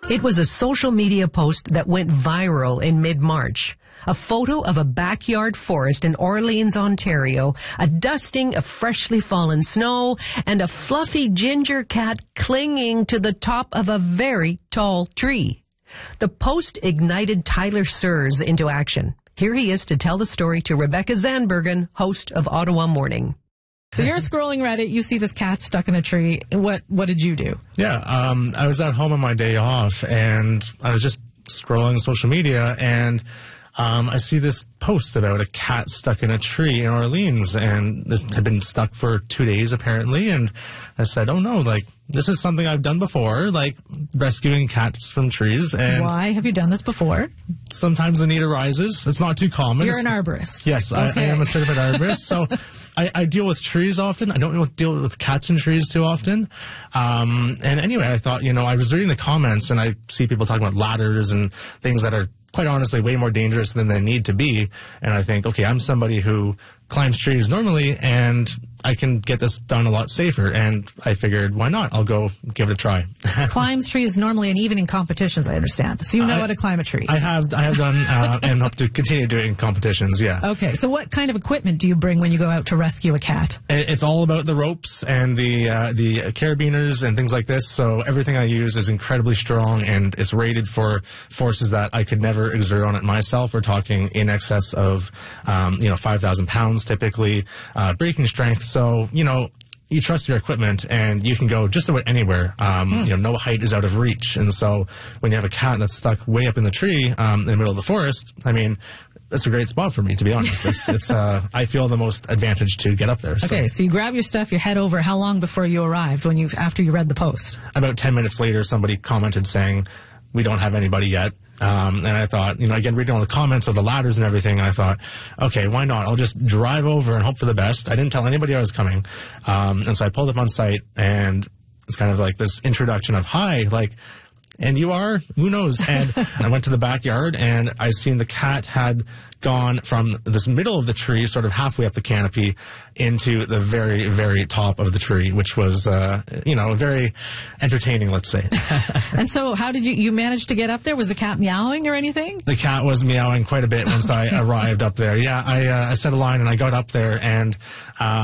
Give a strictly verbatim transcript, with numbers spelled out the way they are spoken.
It was a social media post that went viral in mid-March. A photo of a backyard forest in Orleans, Ontario, a dusting of freshly fallen snow, and a fluffy ginger cat clinging to the top of a very tall tree. The post ignited Tyler Sears into action. Here he is to tell the story to Rebecca Zandbergen, host of Ottawa Morning. So you're scrolling Reddit, you see this cat stuck in a tree. What what did you do? Yeah, um, I was at home on my day off, and I was just scrolling social media, and um, I see this post about a cat stuck in a tree in Orleans, and this had been stuck for two days apparently, and I said, oh no, like, this is something I've done before, like rescuing cats from trees. And why have you done this before? Sometimes the need arises. It's not too common. You're it's, an arborist. Yes, okay. I, I am a certified arborist, so I, I deal with trees often. I don't deal with cats in trees too often. Um, and anyway, I thought, you know, I was reading the comments, and I see people talking about ladders and things that are quite honestly way more dangerous than they need to be. And I think, okay, I'm somebody who climbs trees normally, and I can get this done a lot safer. And I figured, why not? I'll go give it a try. Climbs trees normally, and even in competitions, I understand. So you know I, how to climb a tree. I have I have done uh, and hope to continue doing competitions, yeah. Okay, so what kind of equipment do you bring when you go out to rescue a cat? It's all about the ropes and the uh, the carabiners and things like this. So everything I use is incredibly strong, and it's rated for forces that I could never exert on it myself. We're talking in excess of um, you know five thousand pounds typically, uh, breaking strength. So, you know, you trust your equipment, and you can go just about anywhere. Um, mm. You know, no height is out of reach. And so when you have a cat that's stuck way up in the tree um, in the middle of the forest, I mean, that's a great spot for me, to be honest. It's, it's uh, I feel the most advantage to get up there. So. Okay, so you grab your stuff, you head over. How long before you arrived when you after you read the post? About ten minutes later, somebody commented saying, we don't have anybody yet. Um, and I thought, you know, again, reading all the comments of the ladders and everything, I thought, okay, why not? I'll just drive over and hope for the best. I didn't tell anybody I was coming. Um, and so I pulled up on site, and it's kind of like this introduction of, hi, like, and you are? Who knows? And I went to the backyard, and I seen the cat had gone from this middle of the tree, sort of halfway up the canopy, into the very, very top of the tree, which was, uh, you know, very entertaining, let's say. And so how did you, you manage to get up there? Was the cat meowing or anything? The cat was meowing quite a bit once I arrived up there. Yeah, I, uh, I set a line, and I got up there, and, uh,